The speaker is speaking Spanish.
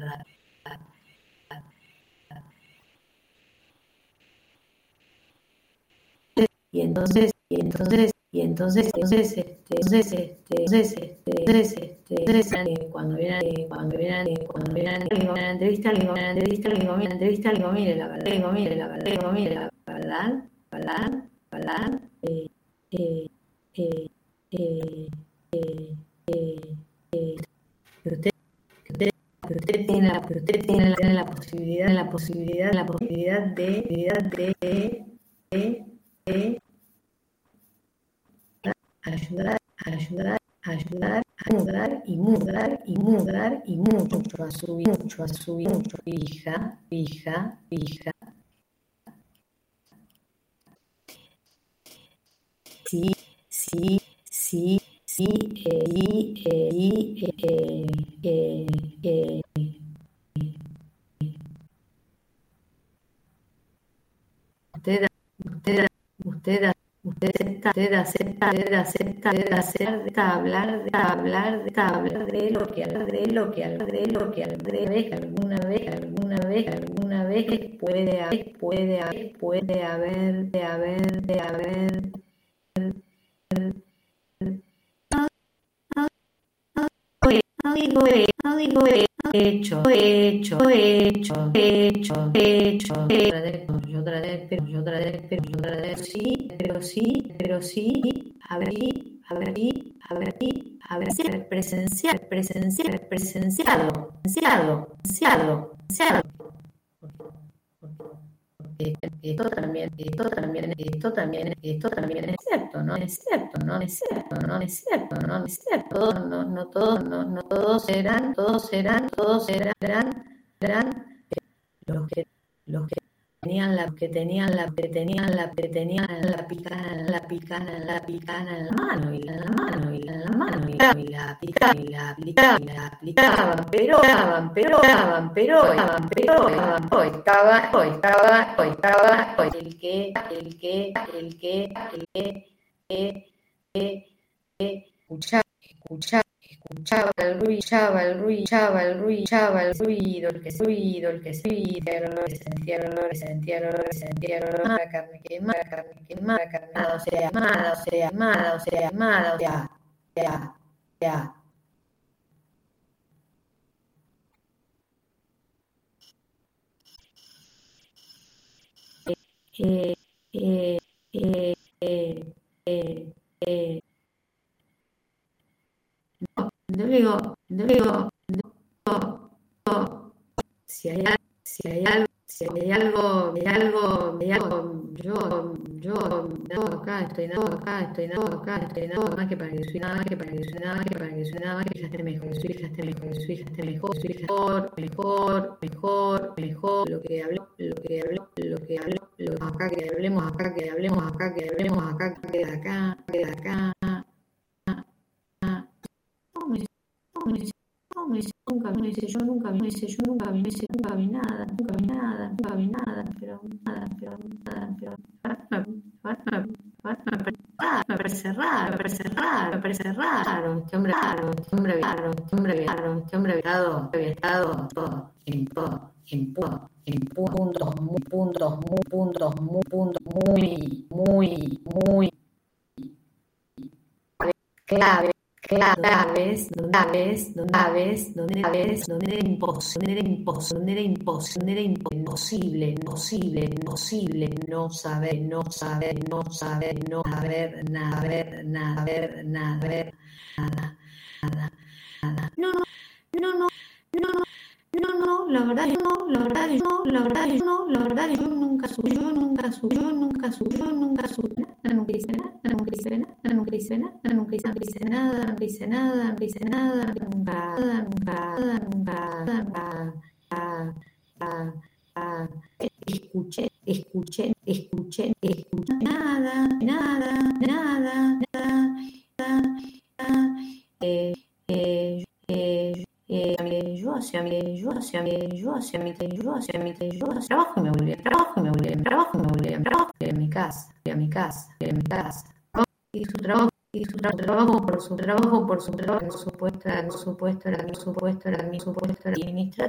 Y entonces cuando viene la entrevista, le digo, mire, la verdad, pero usted tiene la posibilidad de ayudar y mucho a su hija. Usted acepta hablar de lo que alguna vez puede haber hecho, pero sí, haber presenciado. Esto también es cierto, no es cierto. No todos eran los que tenían la picana en la mano y la aplicaban, pero estaba el que escuchaba el ruido, el que sentía el olor, la carne quemada, o sea, yo digo, si hay algo, yo acá estoy nada más que para que su hija esté mejor, mejor, lo que habló, acá que hablemos acá, queda acá. Yo nunca vi nada, pero me parece raro, este hombre había estado en puntos muy claves, donde era imposible no saber nada. No, la verdad, yo nunca subí nada, nunca hice nada, escuché nada. Yo hacía mi trabajo y me volvía a mi casa. Y su trabajo, por supuesto, era administrativo,